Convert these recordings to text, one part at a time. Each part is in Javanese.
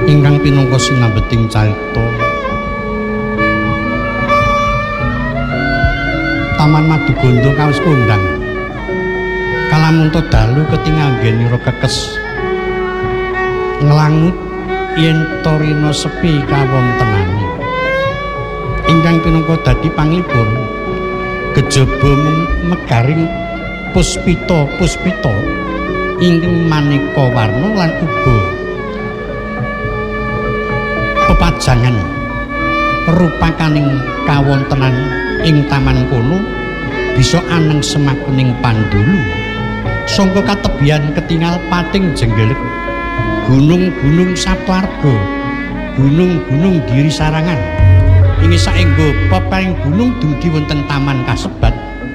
ingkang pinangka sinambeting carita Taman Maduganda kawis kondhang kalamunta dalu ketingal nggenira kekes nglangut yen torina sepi kawontenane ingkang pinangka dadi panglipur kejaba megaring puspita ingkang maneka warna lan uga pepajangan rupakaning kawontenan ing taman kono bisa aneng semakuning pandulu sangka katebian ketingal pating jenggelek gunung-gunung Saptarga gunung-gunung Giri Sarangan inggih saengga peparing gunung dumugi wonten taman kasebat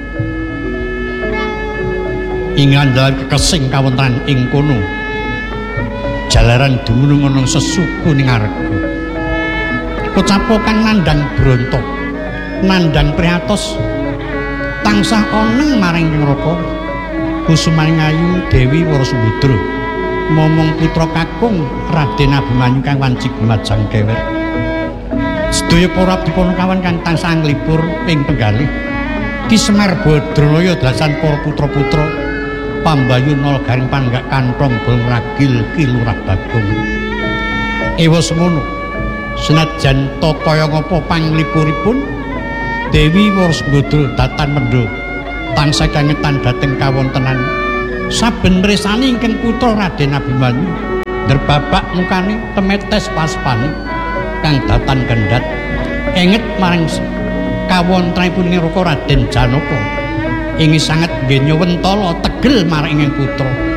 ing andhal kekesing kawontenan ing kono jalaran dumunung ana sesuku ning arga kecapokan nandhang bronto nandhang priatos tansah oneng maring neraka kusumaning ayu Dewi Warasubadra momong putra kakung Raden Abimanyu kang wanci gumajang kewer sedaya para abdi-panakawan kang tansah nglipur ing penggalih Ki Semar Badranaya dasan para putra-putra Pambayu nol garing panggak kantong bolong ragil Ki Lurah Bagong ewa semono senajan tataya ngapa panglipuripun Dewi Warasubadra datan mendha tansah kangetan dhateng kawontenan saben resani ingkang putra Raden Abimanyu derbabak mukane temetes paspane kang datan kendhat enget maring kawontenanipun niraka Raden Janaka inggih sanget nggenya wentala tegel maring ing putra